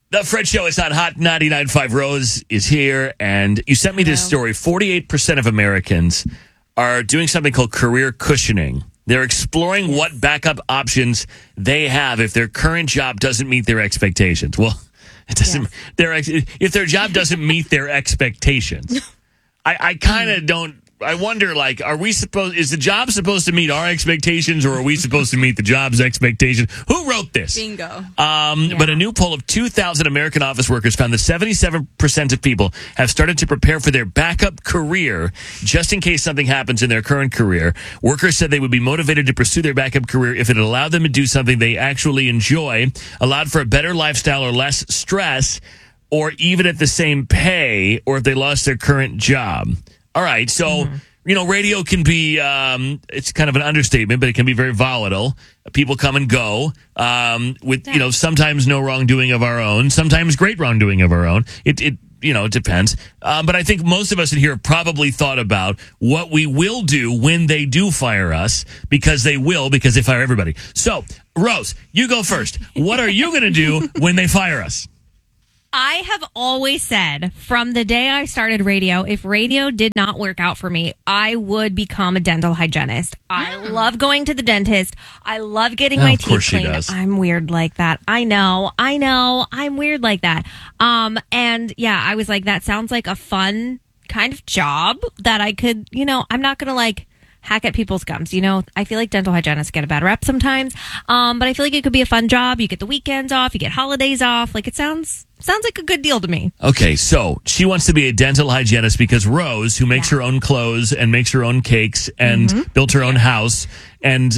The Fred Show is on Hot 99.5. Rose is here, and you sent me this story. 48% of Americans are doing something called career cushioning. They're exploring what backup options they have if their current job doesn't meet their expectations. Well, it doesn't. If their job doesn't meet their expectations, I kind of don't. I wonder, like, is the job supposed to meet our expectations, or are we supposed to meet the job's expectations? Who wrote this? Bingo. But a new poll of 2,000 American office workers found that 77% of people have started to prepare for their backup career just in case something happens in their current career. Workers said they would be motivated to pursue their backup career if it allowed them to do something they actually enjoy, allowed for a better lifestyle or less stress, or even at the same pay, or if they lost their current job. All right, so, radio can be, it's kind of an understatement, but it can be very volatile. People come and go with, sometimes no wrongdoing of our own, sometimes great wrongdoing of our own. It depends. But I think most of us in here have probably thought about what we will do when they do fire us, because they fire everybody. So, Rose, you go first. What are you going to do when they fire us? I have always said from the day I started radio, if radio did not work out for me, I would become a dental hygienist. I love going to the dentist. I love getting my teeth cleaned. I'm weird like that. I know. I'm weird like that. And yeah, I was like, that sounds like a fun kind of job that I could, I'm not going to hack at people's gums. I feel like dental hygienists get a bad rep sometimes. But I feel like it could be a fun job. You get the weekends off, you get holidays off. It sounds like a good deal to me. Okay, so she wants to be a dental hygienist because Rose, who makes her own clothes and makes her own cakes and built her own house and,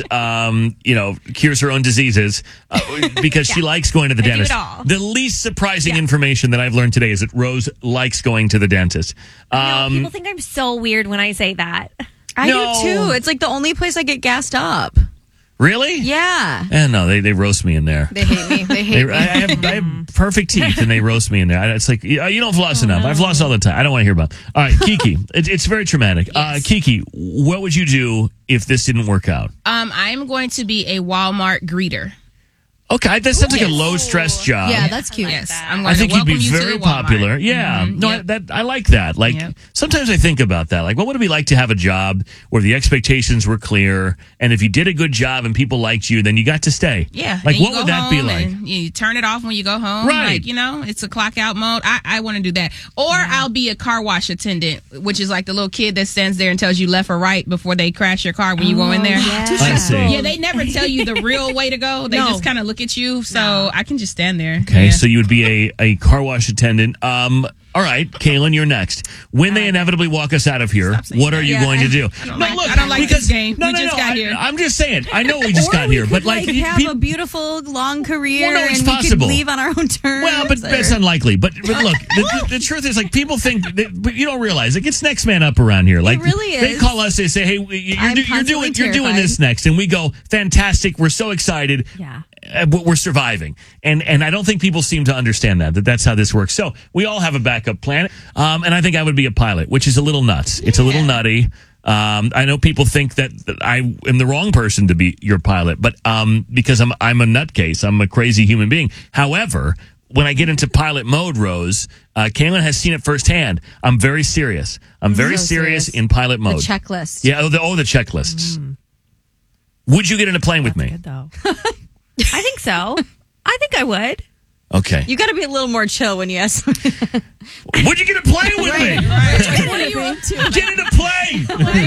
cures her own diseases because she likes going to the dentist. The least surprising information that I've learned today is that Rose likes going to the dentist. People think I'm so weird when I say that. I do too. It's the only place I get gassed up. Really? Yeah. No, they roast me in there. They hate me. They hate me. I have perfect teeth, and they roast me in there. It's like, you don't floss enough. I floss all the time. I don't want to hear about it. All right, Kiki. It's very traumatic. Yes. Kiki, what would you do if this didn't work out? I'm going to be a Walmart greeter. Okay, that sounds like a low-stress job. Yeah, that's cute. Yes, I think you'd be very popular. Yeah, I like that. Sometimes I think about that. What would it be like to have a job where the expectations were clear, and if you did a good job and people liked you, then you got to stay? Yeah. What would that be like? You turn it off when you go home. Right. It's a clock out mode. I want to do that. Or I'll be a car wash attendant, which is like the little kid that stands there and tells you left or right before they crash your car when you go in there. I see. Yeah, they never tell you the real way to go. They just kind of look at you, so I can just stand there. Okay, so you would be a car wash attendant. All right, Kaylin, you're next. When they inevitably walk us out of here, what are you going to do? I don't like this game. We just got here. I'm just saying. I know we just got here, but have a beautiful long career, it's and possible. we could leave on our own terms. Well, but that's unlikely. But look, the truth is, people think, but you don't realize, it's next man up around here. It really is. They call us, they say, hey, you're doing this next, and we go, fantastic, we're so excited. Yeah. But we're surviving. And I don't think people seem to understand that's how this works. So we all have a backup plan. And I think I would be a pilot, which is a little nuts. It's a little nutty. I know people think that I am the wrong person to be your pilot, but because I'm a nutcase. I'm a crazy human being. However, when I get into pilot mode, Rose, Kaylin has seen it firsthand. I'm very serious. I'm very serious in pilot mode. The checklist. Yeah, the checklists. Would you get in a plane with me? Good, though. I think so. I think I would. Okay. You got to be a little more chill when you ask. Would you get a plane with me? Right. What are you up to? Get in a plane.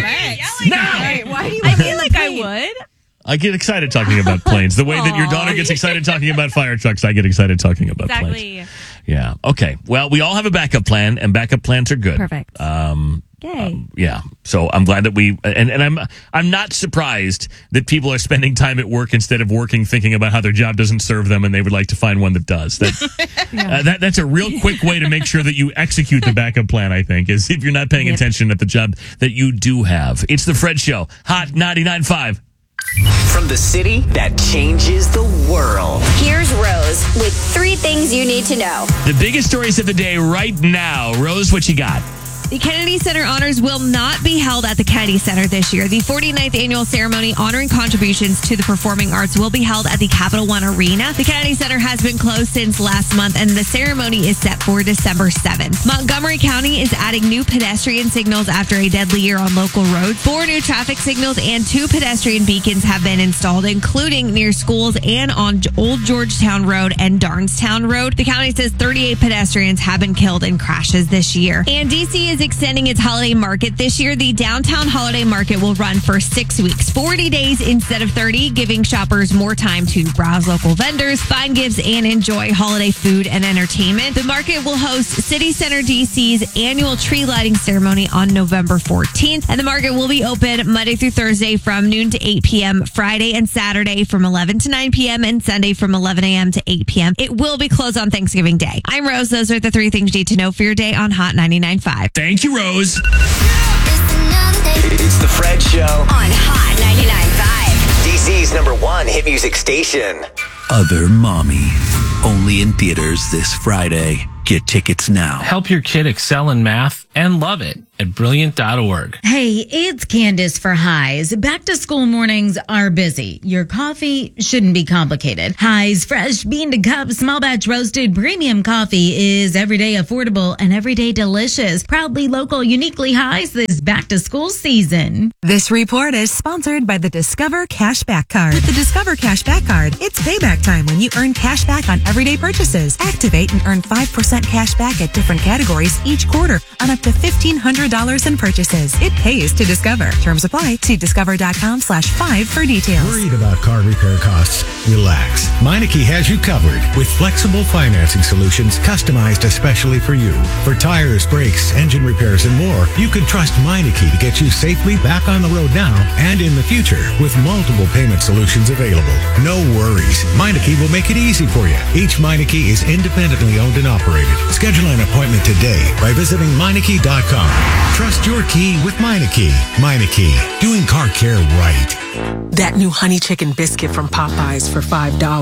Now. Right. Why do you I feel like I would. I get excited talking about planes. The way that your daughter gets excited talking about fire trucks, I get excited talking about planes. Yeah. Okay. Well, we all have a backup plan, and backup plans are good. Perfect. Yay. Yeah. So I'm glad that we and I'm not surprised that people are spending time at work instead of working, thinking about how their job doesn't serve them, and they would like to find one that does. That's a real quick way to make sure that you execute the backup plan. I think is if you're not paying attention at the job that you do have. It's the Fred Show, Hot 99.5. From the city that changes the world. Here's Rose with 3 things you need to know. The biggest stories of the day right now. Rose, what you got? The Kennedy Center Honors will not be held at the Kennedy Center this year. The 49th annual ceremony honoring contributions to the performing arts will be held at the Capital One Arena. The Kennedy Center has been closed since last month, and the ceremony is set for December 7th. Montgomery County is adding new pedestrian signals after a deadly year on local roads. 4 new traffic signals and 2 pedestrian beacons have been installed, including near schools and on Old Georgetown Road and Darnestown Road. The county says 38 pedestrians have been killed in crashes this year. And DC is extending its holiday market this year. The downtown holiday market will run for 6 weeks, 40 days instead of 30, giving shoppers more time to browse local vendors, find gifts, and enjoy holiday food and entertainment. The market will host City Center DC's annual tree lighting ceremony on November 14th, and the market will be open Monday through Thursday from noon to 8 p.m., Friday and Saturday from 11 to 9 p.m., and Sunday from 11 a.m. to 8 p.m. It will be closed on Thanksgiving Day. I'm Rose. Those are the 3 things you need to know for your day on Hot 99.5. Thank you, Rose. It's the Fred Show on Hot 99.5. DC's #1 hit music station. Other Mommy. Only in theaters this Friday. Get tickets now. Help your kid excel in math and love it at Brilliant.org. Hey, it's Candace for Highs. Back to school mornings are busy. Your coffee shouldn't be complicated. Highs fresh bean to cup small batch roasted premium coffee is everyday affordable and everyday delicious. Proudly local, uniquely Highs this back to school season. This report is sponsored by the Discover Cashback Card. With the Discover Cashback Card, it's payback time when you earn cash back on everyday purchases. Activate and earn 5% cash back at different categories each quarter on up to $1,500 in purchases. It pays to Discover. Terms apply. See discover.com/5 for details. Worried about car repair costs? Relax. Meineke has you covered with flexible financing solutions customized especially for you. For tires, brakes, engine repairs, and more, you can trust Meineke to get you safely back on the road now and in the future with multiple payment solutions available. No worries. Meineke will make it easy for you. Each Meineke is independently owned and operated. Schedule an appointment today by visiting Meineke.com. Trust your key with Meineke. Meineke, doing car care right. That new honey chicken biscuit from Popeyes for $5.